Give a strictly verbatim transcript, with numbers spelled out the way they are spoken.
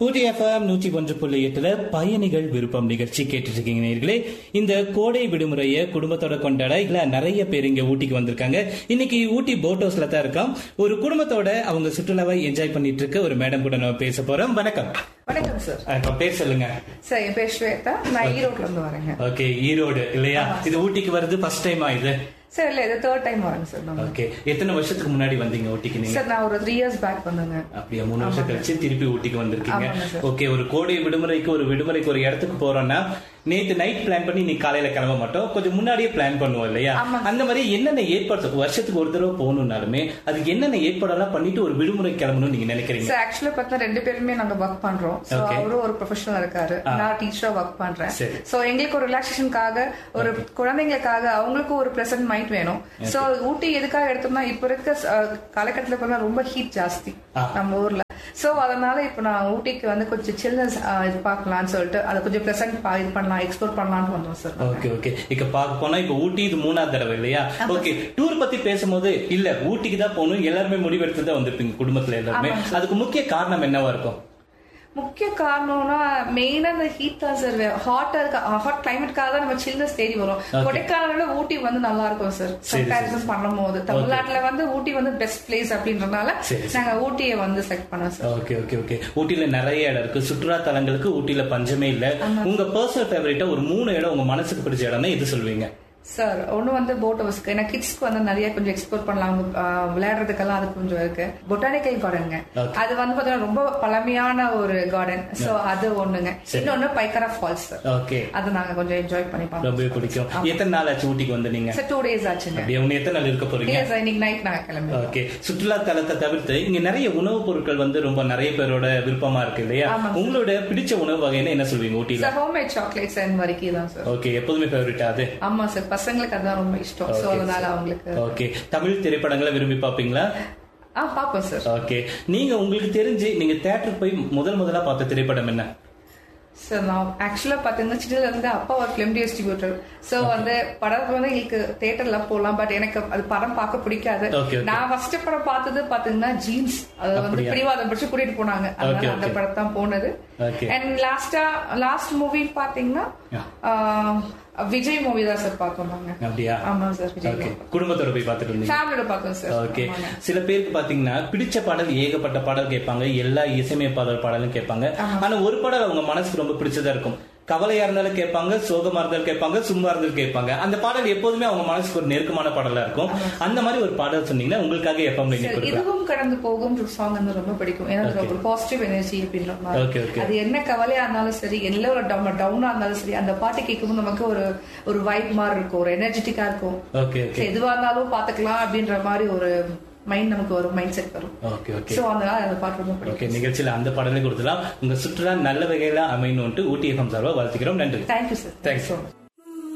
ஊட்டி FM நூற்றி ஒன்று புள்ளி எட்டுல பயணிகள் விருப்பம் நிகழ்ச்சி கேட்டுட்டு இருக்கீங்க நேயர்களே. இந்த கோடை விடுமுறையை குடும்பத்தோட கொண்டாட இல்ல நிறைய பேர் இங்க ஊட்டிக்கு வந்திருக்காங்க. இன்னைக்கு ஊட்டி போட் ஹவுஸ்ல தான் இருக்கோம். ஒரு குடும்பத்தோட அவங்க சுற்றுலாவை என்ஜாய் பண்ணிட்டு இருக்க ஒரு மேடம் கூட நம்ம பேச போறோம். வணக்கம். வணக்கம் சார். பேர் சொல்லுங்க சார். என் பேர் ஸ்வேதா. நான் ஈரோட்ல இருந்து வரேங்க. ஓகே, ஈரோடு இல்லையா? இது ஊட்டிக்கு வருது ஃபர்ஸ்ட் டைமா இது? சார் இல்ல, இது தேர்ட் டைம் வரேங்க சார். ஓகே, எத்தனை வருஷத்துக்கு முன்னாடி வந்தீங்க ஊட்டிக்கு நீங்க? சார் நான் ஒரு த்ரீ இயர்ஸ் பேக் வந்தேங்க. அப்படியே மூணு வருஷம் கழிச்சு திருப்பி ஊட்டிக்கு வந்திருக்கீங்க. ஓகே, ஒரு கோடை விடுமுறைக்கு ஒரு விடுமுறைக்கு ஒரு இடத்துக்கு போறோம்னா நேத்து நைட் பிளான் பண்ணி நீ காலையில கிளம்ப மாட்டோம், கொஞ்சம் முன்னாடியே பிளான் பண்ணுவோம் இல்லையா? அந்த மாதிரி என்னென்ன ஏற்பாடு வருஷத்துக்கு ஒரு தடவை போகணும்னாலுமே அதுக்கு என்னென்ன ஏற்பாடெல்லாம் பண்ணிட்டு ஒரு விடுமுறை கிளம்பணும்னு நீங்க நினைக்கிறீங்க? சார் ஆக்சுவலா பார்த்தா ரெண்டு பேருமே நாங்க ஒர்க் பண்றோம். அவரும் ஒரு ப்ரொஃபஷனல் இருக்காரு, நான் டீச்சரா ஒர்க் பண்றேன். சோ எங்களுக்கு ஒரு ரிலாக்ஸேஷனுக்காக, ஒரு குழந்தைங்களுக்காக அவங்களுக்கும் ஒரு பிளசன்ட் மைண்ட் வேணும். சோ ஊட்டி எதுக்காக எடுத்தோம்னா இப்ப இருக்க காலகட்டத்துல பார்த்தா ரொம்ப ஹீட் ஜாஸ்தி நம்ம ஊர்ல. சோ அதனால இப்ப நான் ஊட்டிக்கு வந்து கொஞ்சம் சில்னஸ் இது பார்க்கலாம்னு சொல்லிட்டு அதை கொஞ்சம் பிளசன்ட் இது பண்ணலாம், எக்ஸ்ப்ளோர் பண்ணலாம்னு வந்தோம் சார். Okay okay. இப்ப பார்க்க போனா இப்ப ஊட்டி இது மூணாவது தடவை இல்லையா? ஓகே, டூர் பத்தி பேசும்போது இல்ல ஊட்டிக்கு தான் போகணும் எல்லாருமே முடிவெடுத்து தான் வந்திருப்பீங்க குடும்பத்துல எல்லாருமே. அதுக்கு முக்கிய காரணம் என்னவா இருக்கும்? முக்கிய காரணம்னா மெயினா இந்த ஹீட் தான் சார். ஹாட்டா இருக்க ஹாட் கிளைமேட்காக தான் நம்ம சில்னஸ் தேடி வரும். கொடைக்கானல ஊட்டி வந்து நல்லா இருக்கும் சார் கம்பேரிசன் பண்ணும் போது. தமிழ்நாட்டுல வந்து ஊட்டி வந்து பெஸ்ட் பிளேஸ் அப்படின்றதுனால நாங்க ஊட்டியை வந்து செலக்ட் பண்ணோம் சார். Okay okay okay. ஊட்டியில நிறைய இடம் இருக்கு, சுற்றுலா தலங்களுக்கு ஊட்டியில பஞ்சமே இல்ல. உங்க பர்சனல் ஃபேவரட்டா ஒரு மூணு இடம் உங்க மனசுக்கு பிடிச்ச இடம்னா எது சொல்வீங்க? சார் ஒன்னு வந்து போட் ஹவுஸ்க்கு, ஏன்னா கிட்ஸ்க்கு வந்து நிறைய கொஞ்சம் எக்ஸ்ப்ளோர் பண்ணலாம், அவங்க விளையாடுறதுக்கெல்லாம் அது கொஞ்சம் இருக்கு. பொட்டானிக்கல் கார்டனுங்க, அது வந்து பாத்தீங்கன்னா ரொம்ப பழமையான ஒரு கார்டன். சோ அது ஒண்ணுங்க. இன்னொன்னு பைக்கரா ஃபால்ஸ், அது நாங்க கொஞ்சம் என்ஜாய் பண்ணி பார்த்தோம். ரொம்ப பிடிக்கும். எத்தனை நாள் ஆச்சு ஊட்டிக்கு வந்து நீங்க? சார் டூ டேஸ் ஆச்சுங்க. அப்படியே எத்தனை நாள் இருக்க போறீங்க? இன்னைக்கு நைட் நாங்க கிளம்பி. ஓகே, சுற்றுலா தலத்தை தவிர்த்து இங்க நிறைய உணவுப் பொருட்கள் வந்து ரொம்ப நிறைய பேரோட விருப்பமா இருக்கு இல்லையா? உங்களோட பிடிச்ச உணவு வகைன்னு என்ன சொல்வீங்க ஊட்டில? சார் ஹோம்மேட் சாக்லேட்ஸ் அண்ட் வரிக்கி தான் சார். ஓகே, எப்போதுமே ஃபேவரட்டா அது? ஆமா சார், பசங்களுக்கு அதான் ரொம்ப இஷ்டம். சோ அதனால அவங்களுக்கு. ஓகே, தமிழ் திரைப்படங்களை விரும்பி பாப்பீங்களா? ஆ பாப்போம் சார். ஓகே, நீங்க உங்களுக்கு தெரிஞ்சு நீங்க தியேட்டருக்கு போய் முதல் முதலா பார்த்த திரைப்படம் என்ன? சார் நான் ஆக்சுவலா பாத்தீங்கன்னா சின்னதுல இருந்து அப்பா ஒரு பிலிம் டிஸ்ட்ரிபியூட்டர். சோ வந்து படம் வந்து எங்களுக்கு தியேட்டர்ல போலாம், பட் எனக்கு அது படம் பார்க்க பிடிக்காது. நான் ஃபர்ஸ்ட் படம் பார்த்தது பாத்தீங்கன்னா ஜீன்ஸ், அது வந்து பிடிவாதம் பிடிச்சு கூட்டிட்டு போனாங்க, அதனால அந்த படம் தான் போனது. அண்ட் லாஸ்டா லாஸ்ட் மூவி பாத்தீங்கன்னா விஜய் மூவி தான் சார் பார்த்தோம் நாங்க. அப்படியே? ஆமா சார், விஜய். குடும்பத்தோட போய் பார்த்துட்டு இருந்தீங்க? ஃபேமிலியோட பார்த்தோம் சார். ஓகே. சில பேருக்கு பாத்தீங்கன்னா பிடிச்ச பாடல் ஏகப்பட்ட பாடல் கேட்பாங்க, எல்லா இசையமைப்பாளர் பாடலும் கேட்பாங்க. ஆனா ஒரு பாடல் அவங்க மனசுக்கு ரொம்ப பிடிச்சதா இருக்கும். கவலையா இருந்தாலும் கேட்பாங்க, சோகமா இருந்தாலும் கேட்பாங்க, சும்மா இருந்தாலும் கேட்பாங்க. அந்த பாடல் எப்போதுமே அவங்க மனசுக்கு ஒரு நெருக்கமான பாடலா இருக்கும். அந்த மாதிரி ஒரு பாடல் சொன்னீங்கன்னா உங்களுக்காக எப்பவுமே இதுவும் கடந்து போகும் சாங் வந்து ரொம்ப பிடிக்கும். ஏன்னா ஒரு பாசிட்டிவ் எனர்ஜி அப்படின்ற மாதிரி. அது என்ன கவலையா இருந்தாலும் சரி, எல்லா ஒரு டவுனா இருந்தாலும் சரி, அந்த பாட்டு கேட்கும்போது நமக்கு ஒரு ஒரு வைப் மாதிரி இருக்கும், ஒரு எனர்ஜெட்டிக்கா இருக்கும். எதுவா இருந்தாலும் பாத்துக்கலாம் அப்படின்ற மாதிரி ஒரு மைண்ட் நமக்கு ஒரு மைண்ட் செட் வரும். Okay okay. சோ அதனால அந்த பாட்டு ரொம்ப பிடிக்கும். ஓகே, நிகழ்ச்சியில அந்த பாடலை கொடுத்துலாம். உங்க சுற்றுலா நல்ல வகையில அமையணும்னு ஊட்டி எஃப்எம் சார்பா வாழ்த்துக்கிறோம். நன்றி. Thank you sir. தேங்க்ஸ்.